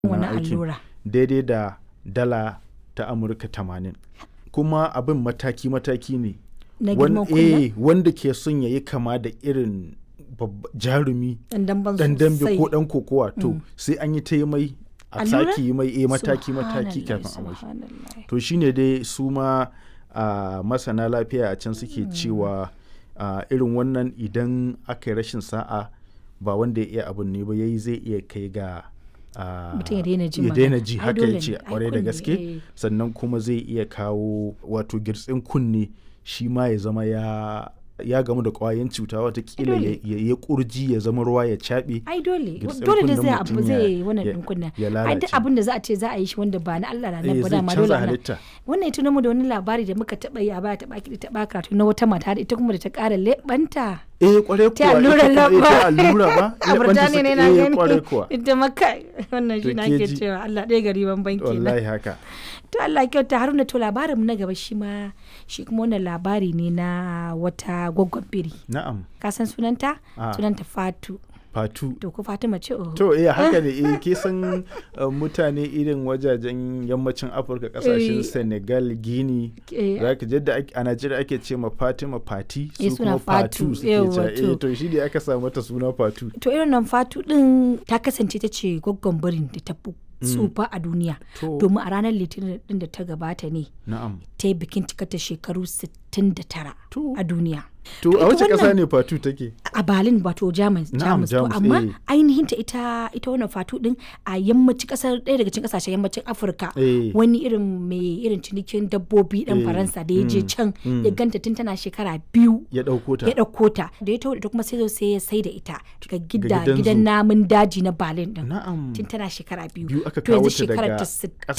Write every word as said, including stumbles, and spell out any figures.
wannan wannan aikin allura. daidai da dala ta Amurka tamanin. Kuma abin mataki-mataki ne. Na Wan- girman kunnen? eh, wanda ke son ya yi kama da irin babba- jarumi Ɗan damben dan dambe sosai. ko dan kokowa to sai an yi ta yi mai a Allura? sake yi mai eh, mataki-mataki Subhanallah, kafin a mashi. subhanallah. To shine dai su ma a masana lafiya a can suke cewa a irin wannan idan aka yi rashin sa'a ba wanda ya iya abun ne ba yayi zai iya kai ga a, Mutum ya daina jin ya daina magana. ji Ai haka dole ya ce ne, ai kwarai da kunne, gaske eh. sannan kuma zai iya kawo wato girtsin kunne shi ma ya zama ya ya gamu da kwayan cuta watakila ya, dole. ya, ya kurji ya zama ruwa ya caɓe Ai dole, Girtsin dole da kunnen zai mutum abu ya- zai wannan ya- ɗin kunna. ya Ai lalace. duk abin da za a ce za a yi shi wanda ba na Allah na Eh, nan ba zai dama canza dole ana. halitta. Wannan ya tuno mu da wani labari da muka taɓa yi a baya taɓa kiɗi taɓa karatu na wata mata da ita kuma da ta ƙara leɓanta. eh kwarai kuwa Ta allura ita kuma- eh, labba. ta allura ba A leɓanta Burtaniya ne suka- na eh, gani. kwarai kuwa Ita maka wannan shi To na ke ke ji. cewa Allah ɗaya gari ban banki na. wallahi haka To Allah kyauta Haruna to labarin mu na gaba shi ma shi kuma wannan labari ne na wata gwaggon biri. na'am Ka san sunanta? Ah. Sunanta Fatu. fatu To ko Fatima ce oh. to eh haka ne eh ke san uh, mutane irin wajajen yammacin Afirka kasashen Eh. Senegal Guinea Eh, zaka je da ake- a Najeriya ake ce ma Fatima Fati Eh, su suna kuma Fatu, Fatu suke yawwa, cewa to. eh to shi ne aka samu mata suna Fatu To irin nan Fatu din ta kasance ta ce gwaggon birin da ta fi tsufa a duniya. To. Domin a ranar litinin din da ta gabata ne na'am ta yi bikin cikata shekaru sittin da tara To. a duniya. to a ita wace kasa wannan- ne Fatu take A Berlin wato Jamus, Na'am, Jamus. To Jamus, amma eh. ainihin ta ita ita wannan Fatu din a yammacin kasar ɗaya daga cikin kasashen yammacin Afirka. Eh. Wani irin mai irin cinikin dabbobi dan Eh, Faransa da ya je mm, can mm. ya ganta tun tana shekara biyu. ya dauko ta Ya ɗauko ta da ya taho da ita kuma sai zo sai ya sai da ita ga gida gidan gidan zoo. namun daji na Berlin din. na'am Tun tana shekara biyu. biyu aka To yanzu kawo ta shekarar daga ta sittin